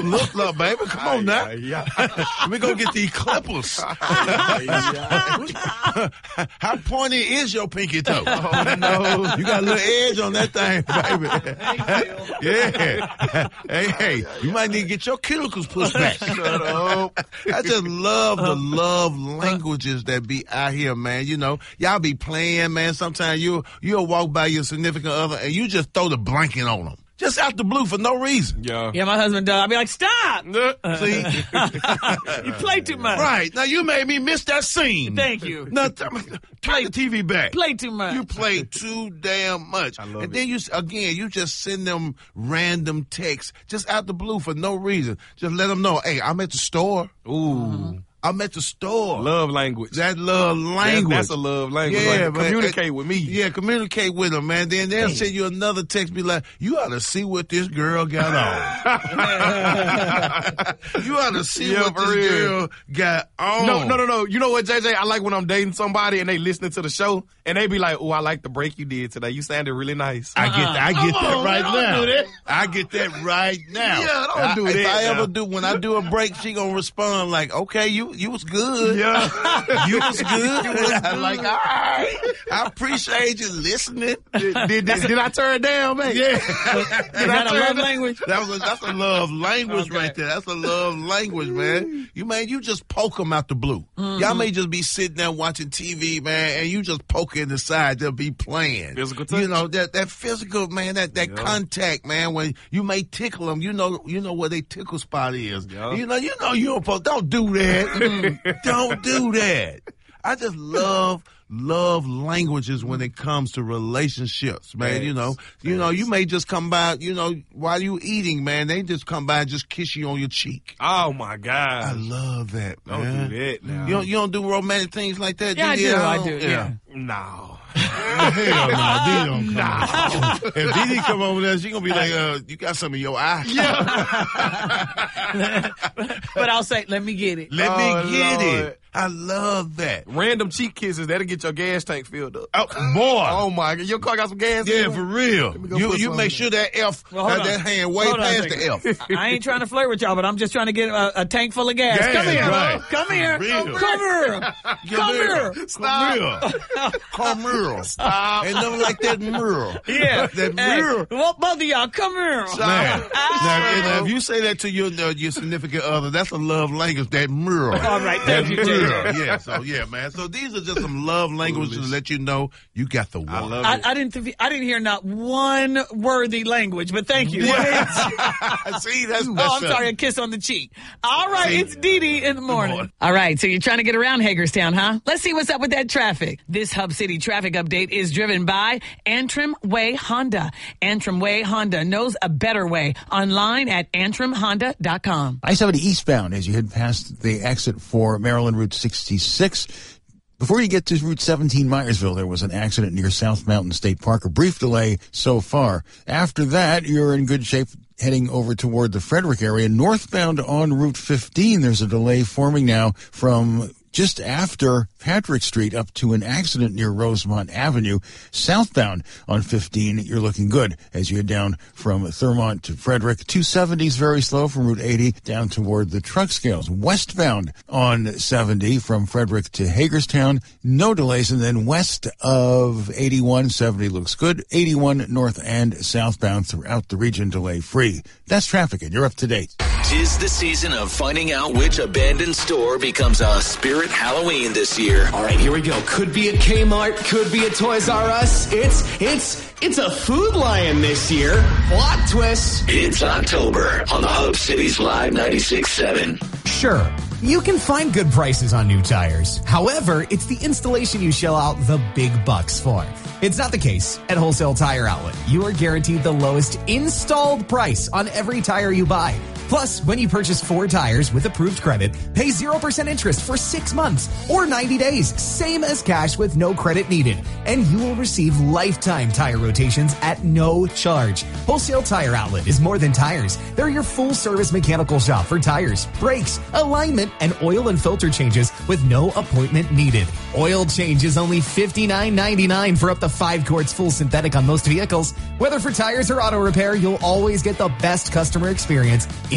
Look, baby, come on now. Let me go get these clippers. How pointy is your pinky toe? Oh, no. You got a little edge on that thing, baby. Yeah. Hey, you might need to get your cuticles pushed back. Shut up. I just love the love languages that be out here, man. You know, y'all be playing, man. Sometimes you'll walk by your significant other and you just throw the blanket on them. Just out the blue for no reason. Yeah, my husband does. I'll be like, stop! See? You play too much. Right. Now, you made me miss that scene. Thank you. Now, turn the TV back. Play too much. You play too damn much. I love and then, you just send them random texts just out the blue for no reason. Just let them know, hey, I'm at the store. Ooh. I'm at the store. Love language. That love language. That's a love language. Yeah, like, communicate with me. Yeah, communicate with them, man. Then they'll send you another text, be like, you ought to see what this girl got on. You ought to see what this girl got on. No. You know what, JJ? I like when I'm dating somebody and they listening to the show and they be like, oh, I like the break you did today. You sounded really nice. I get that right now. I get that right now. Yeah, don't do that. If I ever when I do a break, she gonna respond like, okay, you was good. Yeah. You was good. I'm like, all right. I appreciate you listening. Did I turn down, man? Yeah. Is that a love language? That's a love language right there. That's a love language, man. You just poke them out the blue. Mm-hmm. Y'all may just be sitting there watching TV, man, and you just poke in the side. They'll be playing. Physical touch. You know, that physical, man, that contact, man, when you may tickle them, you know where they tickle spot is. Yep. You know you don't don't do that. Don't do that. I just love languages when it comes to relationships, man. You may just come by, while you eating, man, they just come by and just kiss you on your cheek. Oh my God. I love that, man. Don't do that now. You don't do romantic things like that, yeah, do you? I do. Yeah. No. Hell no, Dee don't come. If Dee come over there, she gonna be like, you got some in your eye. Yeah. But I'll say, let me get it. Let me get it. I love that. Random cheek kisses, that'll get your gas tank filled up. Oh, boy. Oh, my God. Your car got some gas in it? Yeah, for real. You make sure that that hand way past the F. I ain't trying to flirt with y'all, but I'm just trying to get a tank full of gas. Come here. Right. Come here. Come here. Stop. Come here. Stop. Ain't nothing like that mirror. Yeah. That mirror. Well, both of y'all, come here. Man. Now, if you say that to your significant other, that's a love language, that mirror. All right. Thank you, Jay. Yeah, man. So these are just some love languages to let you know you got the one. I love it. I didn't hear not one worthy language, but thank you. See, that's I'm sorry, a kiss on the cheek. All right, it's Dee Dee in the morning. All right, so you're trying to get around Hagerstown, huh? Let's see what's up with that traffic. This Hub City traffic update is driven by Antrim Way Honda. Antrim Way Honda knows a better way. Online at antrimhonda.com. I-70 eastbound as you head past the exit for Maryland Route 66. Before you get to Route 17 Myersville, there was an accident near South Mountain State Park. A brief delay so far. After that, you're in good shape heading over toward the Frederick area. Northbound on Route 15, there's a delay forming now from just after Patrick Street up to an accident near Rosemont Avenue. Southbound on 15, you're looking good as you head down from Thurmont to Frederick. 270 is very slow from Route 80 down toward the truck scales. Westbound on 70 from Frederick to Hagerstown, no delays. And then west of 81, 70 looks good. 81 north and southbound throughout the region, delay free. That's traffic, and you're up to date. 'Tis the season of finding out which abandoned store becomes a Spirit Halloween this year. All right, here we go. Could be a Kmart, could be a Toys R Us. It's a Food Lion this year. Plot twist. It's October on the Hub Cities Live 96.7. Sure, you can find good prices on new tires. However, it's the installation you shell out the big bucks for. It's not the case at Wholesale Tire Outlet. You are guaranteed the lowest installed price on every tire you buy. Plus, when you purchase 4 tires with approved credit, pay 0% interest for 6 months or 90 days, same as cash with no credit needed. And you will receive lifetime tire rotations at no charge. Wholesale Tire Outlet is more than tires. They're your full-service mechanical shop for tires, brakes, alignment, and oil and filter changes with no appointment needed. Oil change is only $59.99 for up to 5 quarts full synthetic on most vehicles. Whether for tires or auto repair, you'll always get the best customer experience